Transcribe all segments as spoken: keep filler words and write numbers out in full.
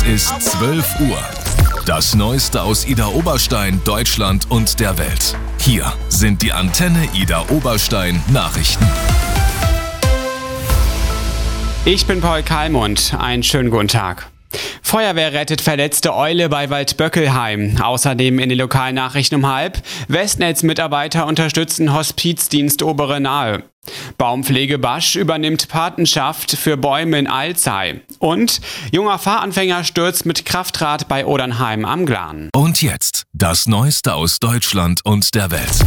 Es ist zwölf Uhr. Das Neueste aus Idar Oberstein, Deutschland und der Welt. Hier sind die Antenne Idar Oberstein Nachrichten. Ich bin Paul Kalmund. Einen schönen guten Tag. Feuerwehr rettet verletzte Eule bei Waldböckelheim. Außerdem in den Lokalnachrichten um halb. Westnetz-Mitarbeiter unterstützen Hospizdienst Obere Nahe. Baumpflege Basch übernimmt Patenschaft für Bäume in Alzey. Und junger Fahranfänger stürzt mit Kraftrad bei Odernheim am Glan. Und jetzt das Neueste aus Deutschland und der Welt.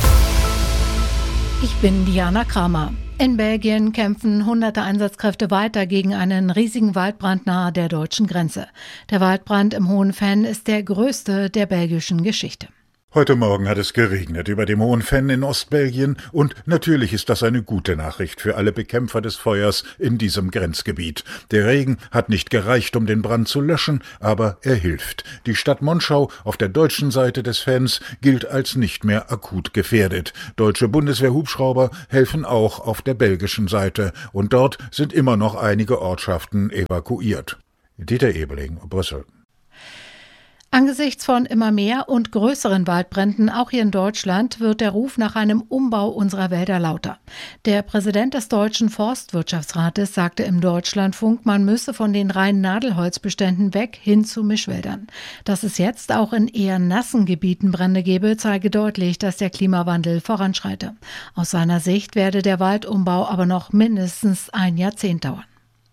Ich bin Diana Kramer. In Belgien kämpfen hunderte Einsatzkräfte weiter gegen einen riesigen Waldbrand nahe der deutschen Grenze. Der Waldbrand im Hohen Venn ist der größte der belgischen Geschichte. Heute Morgen hat es geregnet über dem Hohen Venn in Ostbelgien und natürlich ist das eine gute Nachricht für alle Bekämpfer des Feuers in diesem Grenzgebiet. Der Regen hat nicht gereicht, um den Brand zu löschen, aber er hilft. Die Stadt Monschau auf der deutschen Seite des Venns gilt als nicht mehr akut gefährdet. Deutsche Bundeswehr-Hubschrauber helfen auch auf der belgischen Seite und dort sind immer noch einige Ortschaften evakuiert. Dieter Ebeling, Brüssel. Angesichts von immer mehr und größeren Waldbränden, auch hier in Deutschland, wird der Ruf nach einem Umbau unserer Wälder lauter. Der Präsident des Deutschen Forstwirtschaftsrates sagte im Deutschlandfunk, man müsse von den reinen Nadelholzbeständen weg hin zu Mischwäldern. Dass es jetzt auch in eher nassen Gebieten Brände gebe, zeige deutlich, dass der Klimawandel voranschreite. Aus seiner Sicht werde der Waldumbau aber noch mindestens ein Jahrzehnt dauern.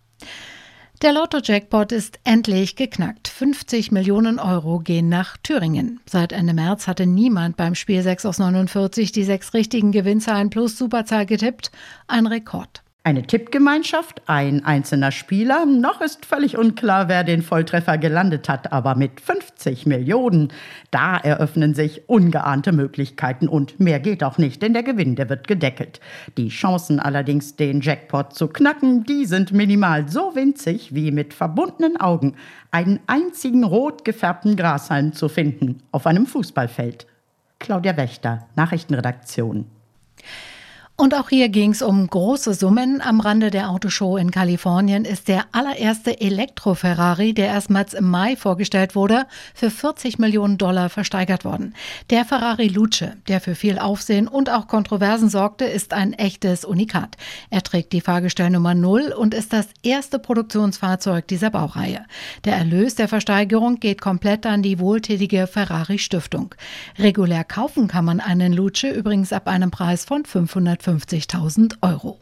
Der Lotto-Jackpot ist endlich geknackt. fünfzig Millionen Euro gehen nach Thüringen. Seit Ende März hatte niemand beim Spiel sechs aus neunundvierzig die sechs richtigen Gewinnzahlen plus Superzahl getippt. Ein Rekord. Eine Tippgemeinschaft, ein einzelner Spieler. Noch ist völlig unklar, wer den Volltreffer gelandet hat. Aber mit fünfzig Millionen, da eröffnen sich ungeahnte Möglichkeiten. Und mehr geht auch nicht, denn der Gewinn, der wird gedeckelt. Die Chancen allerdings, den Jackpot zu knacken, die sind minimal so winzig, wie mit verbundenen Augen einen einzigen rot gefärbten Grashalm zu finden auf einem Fußballfeld. Claudia Wächter, Nachrichtenredaktion. Und auch hier ging es um große Summen. Am Rande der Autoshow in Kalifornien ist der allererste Elektro-Ferrari, der erstmals im Mai vorgestellt wurde, für vierzig Millionen Dollar versteigert worden. Der Ferrari Luce, der für viel Aufsehen und auch Kontroversen sorgte, ist ein echtes Unikat. Er trägt die Fahrgestellnummer null und ist das erste Produktionsfahrzeug dieser Baureihe. Der Erlös der Versteigerung geht komplett an die wohltätige Ferrari-Stiftung. Regulär kaufen kann man einen Luce übrigens ab einem Preis von fünfhundertfünfzigtausend Euro.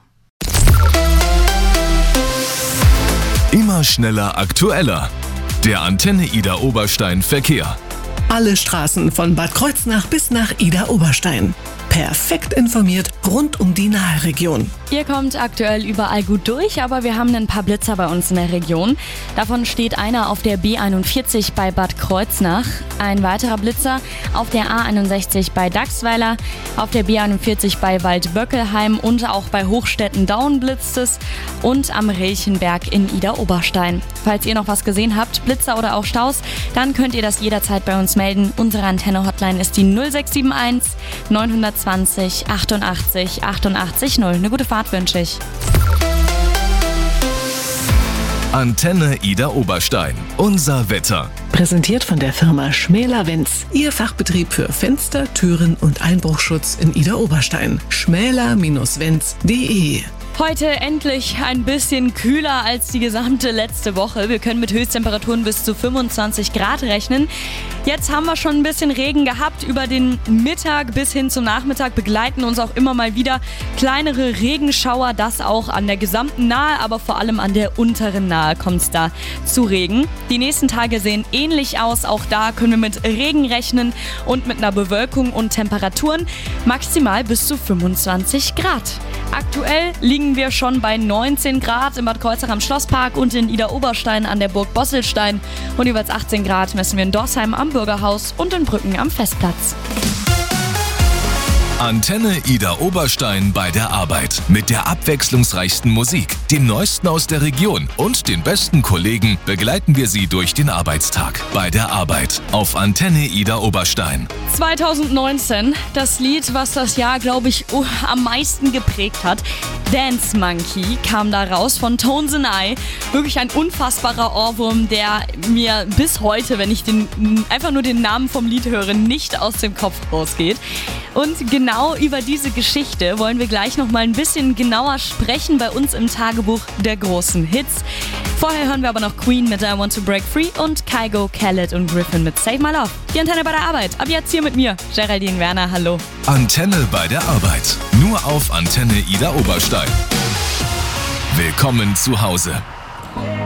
Immer schneller, aktueller. Der Antenne Idar Oberstein Verkehr. Alle Straßen von Bad Kreuznach bis nach Idar Oberstein. Perfekt informiert rund um die Nahregion. Ihr kommt aktuell überall gut durch, aber wir haben ein paar Blitzer bei uns in der Region. Davon steht einer auf der B einundvierzig bei Bad Kreuznach, ein weiterer Blitzer auf der A einundsechzig bei Dachsweiler, auf der B einundvierzig bei Waldböckelheim und auch bei Hochstetten-Daun blitzt es und am Relchenberg in Idar Oberstein. Falls ihr noch was gesehen habt, Blitzer oder auch Staus, dann könnt ihr das jederzeit bei uns melden. Unsere Antenne-Hotline ist die null sechs sieben eins neun zwei null achtundachtzig achtundachtzig null. Eine gute Fahrt wünsche ich. Antenne Idar Oberstein. Unser Wetter. Präsentiert von der Firma Schmäler-Wenz. Ihr Fachbetrieb für Fenster, Türen und Einbruchschutz in Idar Oberstein. schmäler Bindestrich wenz punkt de. Heute endlich ein bisschen kühler als die gesamte letzte Woche. Wir können mit Höchsttemperaturen bis zu fünfundzwanzig Grad rechnen. Jetzt haben wir schon ein bisschen Regen gehabt. Über den Mittag bis hin zum Nachmittag begleiten uns auch immer mal wieder kleinere Regenschauer. Das auch an der gesamten Nahe, aber vor allem an der unteren Nahe kommt es da zu Regen. Die nächsten Tage sehen ähnlich aus. Auch da können wir mit Regen rechnen und mit einer Bewölkung und Temperaturen maximal bis zu fünfundzwanzig Grad. Aktuell liegen wir schon bei neunzehn Grad in Bad Kreuznach am Schlosspark und in Idar Oberstein an der Burg Bosselstein. Und jeweils achtzehn Grad messen wir in Dorsheim am Bürgerhaus und in Brücken am Festplatz. Antenne Ida Oberstein bei der Arbeit. Mit der abwechslungsreichsten Musik, dem Neuesten aus der Region und den besten Kollegen begleiten wir Sie durch den Arbeitstag. Bei der Arbeit auf Antenne Ida Oberstein. zwanzig neunzehn, das Lied, was das Jahr, glaube ich, uh, am meisten geprägt hat. Dance Monkey kam da raus von Tones and I. Wirklich ein unfassbarer Ohrwurm, der mir bis heute, wenn ich den, einfach nur den Namen vom Lied höre, nicht aus dem Kopf rausgeht. Und genau über diese Geschichte wollen wir gleich noch mal ein bisschen genauer sprechen bei uns im Tagebuch der großen Hits. Vorher hören wir aber noch Queen mit I Want to Break Free und Kygo, Khaled und Griffin mit Save My Love. Die Antenne bei der Arbeit. Ab jetzt hier mit mir, Geraldine Werner. Hallo. Antenne bei der Arbeit. Nur auf Antenne Ida Oberstein. Willkommen zu Hause.